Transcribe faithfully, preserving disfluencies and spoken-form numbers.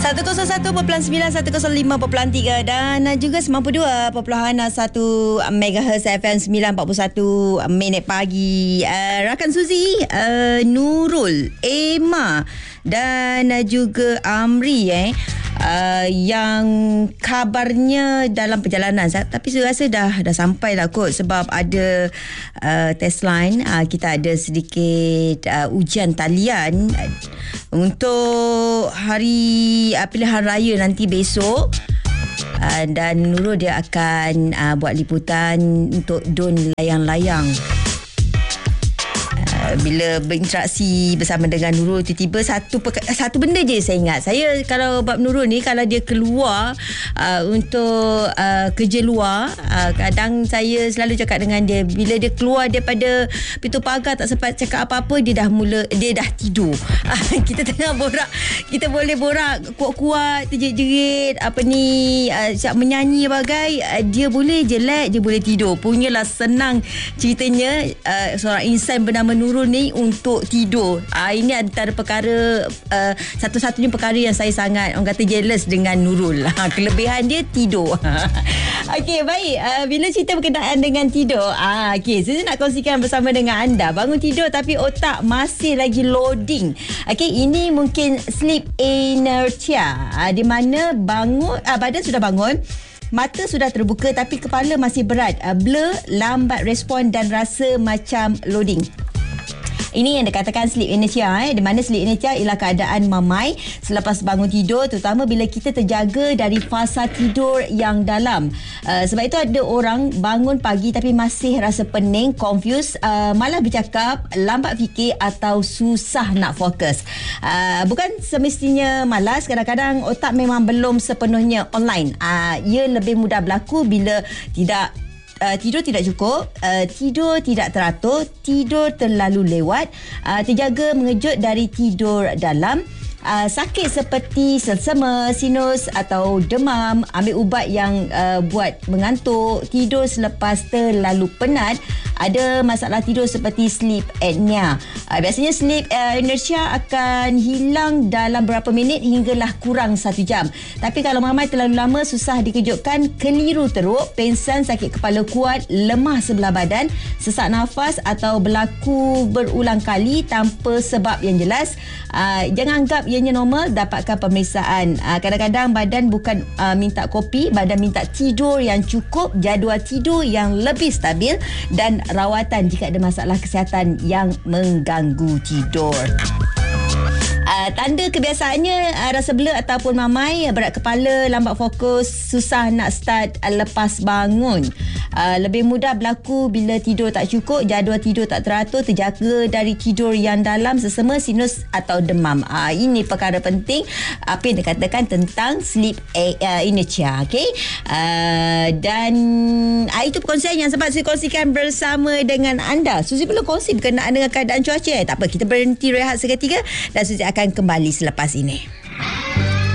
seratus satu perpuluhan sembilan, seratus lima perpuluhan tiga dan juga sembilan puluh dua perpuluhan satu megahertz F M sembilan empat puluh satu minit pagi. Uh, rakan Suzy, uh, Nurul, Emma dan juga Amri eh uh, yang kabarnya dalam perjalanan, tapi saya rasa dah dah sampai lah kot, sebab ada uh, test line. Uh, kita ada sedikit uh, ujian talian uh, untuk hari uh, pilihan raya nanti besok. Uh, dan Nurul dia akan uh, buat liputan untuk Don Layang-Layang. Bila berinteraksi bersama dengan Nurul, tiba-tiba satu satu benda je saya ingat. Saya kalau bab Nurul ni, kalau dia keluar uh, untuk uh, kerja luar, uh, kadang saya selalu cakap dengan dia, bila dia keluar daripada pintu pagar tak sempat cakap apa-apa, dia dah mula dia dah tidur. Uh, kita tengah borak, kita boleh borak kuat-kuat, terjerit-jerit apa ni, uh, siap menyanyi bagai, uh, dia boleh je lag, dia boleh tidur. Punyalah senang ceritanya uh, seorang insan bernama Nurul ni untuk tidur. Ah, ini antara perkara uh, satu-satunya perkara yang saya sangat orang kata jealous dengan Nurul. Ha, kelebihan dia tidur. Okey, baik. Uh, bila cerita berkenaan dengan tidur, ah okey, saya nak kongsikan bersama dengan anda. Bangun tidur tapi otak masih lagi loading. Okey, ini mungkin sleep inertia. Ah, di mana bangun ah, badan sudah bangun, mata sudah terbuka tapi kepala masih berat, uh, blur, lambat respon dan rasa macam loading. Ini yang dikatakan sleep inertia, eh, di mana sleep inertia ialah keadaan mamai selepas bangun tidur, terutama bila kita terjaga dari fasa tidur yang dalam. Uh, sebab itu ada orang bangun pagi tapi masih rasa pening, confused, uh, malah bercakap, lambat fikir atau susah nak fokus. Uh, bukan semestinya malas, kadang-kadang otak memang belum sepenuhnya online. Uh, ia lebih mudah berlaku bila tidak Uh, tidur tidak cukup, uh, tidur tidak teratur, tidur terlalu lewat, uh, terjaga mengejut dari tidur dalam, uh, sakit seperti selsema, sinus atau demam, ambil ubat yang uh, buat mengantuk, tidur selepas terlalu penat, ada masalah tidur seperti sleep apnea. Uh, biasanya sleep uh, inertia akan hilang dalam berapa minit hinggalah kurang satu jam. Tapi kalau mamai terlalu lama, susah dikejutkan, keliru teruk, pengsan, sakit kepala kuat, lemah sebelah badan, sesak nafas atau berlaku berulang kali tanpa sebab yang jelas. Uh, jangan anggap ianya normal, dapatkan pemeriksaan. Uh, kadang-kadang badan bukan uh, minta kopi, badan minta tidur yang cukup, jadual tidur yang lebih stabil dan rawatan jika ada masalah kesihatan yang mengganggu tidur. Uh, tanda kebiasaannya uh, rasa blur ataupun mamai, berat kepala, lambat fokus, susah nak start uh, lepas bangun. Uh, lebih mudah berlaku bila tidur tak cukup, jadual tidur tak teratur, terjaga dari tidur yang dalam, selsema, sinus atau demam. Uh, ini perkara penting apa yang dikatakan tentang sleep uh, inertia. Okay? Uh, dan uh, itu perkongsian yang sempat saya kongsikan bersama dengan anda. Suzy belum kongsi berkenaan dengan keadaan cuaca. Eh, tak apa, kita berhenti rehat seketika dan Suzy akan kembali selepas ini.